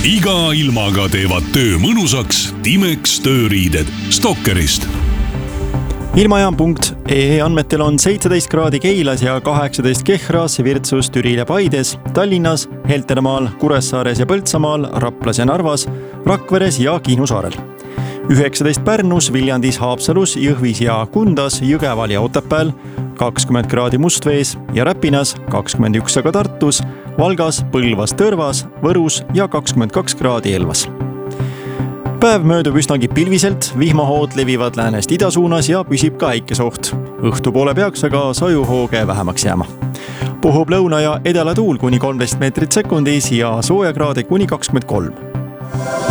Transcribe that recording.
Iga ilmaga teevad töö mõnusaks Timex tööriided Stalkerist. Ilmajaan.ee andmetel on 17 kraadi Keilas ja 18 Kehras, Virtsus, Türil ja Paides, Tallinnas, Heltermaal, Kuressaares ja Põltsamaal, Raplas ja Narvas, Rakveres ja Kihnu saarel. 19 Pärnus, Viljandis, Haapsalus, Jõhvis ja Kundas, Jõgeval ja Otepääl, 20 kraadi Mustvees ja Räpinas, 21 aga Tartus, Valgas, Põlvas, Tõrvas, Võrus ja 22 kraadi Elvas. Päev möödub üsnagi pilviselt, vihmahood levivad läänest idasuunas ja püsib ka äikesoht. Õhtupoole peaks aga sajuhooge vähemaks jääma. Puhub lõuna ja edela tuul kuni 13 meetrit sekundis ja soojakraade kuni 23.